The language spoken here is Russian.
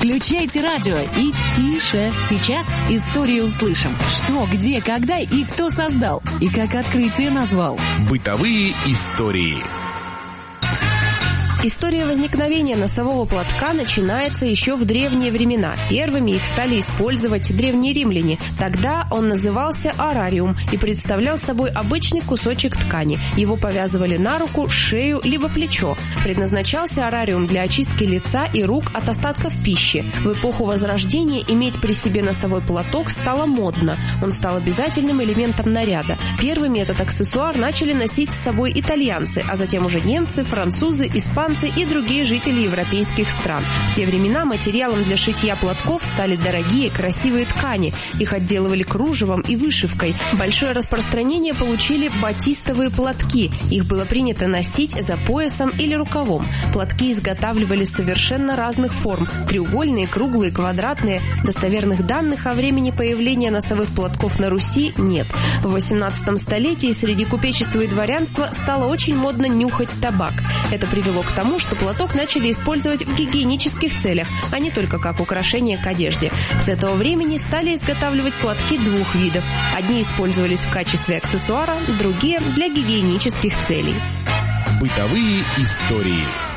Включайте радио и тише. Сейчас историю услышим. Что, где, когда и кто создал. И как открытие назвал. Бытовые истории. История возникновения носового платка начинается еще в древние времена. Первыми их стали использовать древние римляне. Тогда он назывался арариум и представлял собой обычный кусочек ткани. Его повязывали на руку, шею либо плечо. Предназначался арариум для очистки лица и рук от остатков пищи. В эпоху Возрождения иметь при себе носовой платок стало модно. Он стал обязательным элементом наряда. Первыми этот аксессуар начали носить с собой итальянцы, а затем уже немцы, французы, испанцы и другие жители европейских стран. В те времена материалом для шитья платков стали дорогие, красивые ткани. Их отделывали кружевом и вышивкой. Большое распространение получили батистовые платки. Их было принято носить за поясом или рукавом. Платки изготавливали совершенно разных форм – треугольные, круглые, квадратные. Достоверных данных о времени появления носовых платков на Руси нет. В 18 столетии среди купечества и дворянства стало очень модно нюхать табак. Это привело к тому, что платок начали использовать в гигиенических целях, а не только как украшение к одежде. С этого времени стали изготавливать платки двух видов. Одни использовались в качестве аксессуара, другие – для гигиенических целей. Бытовые истории.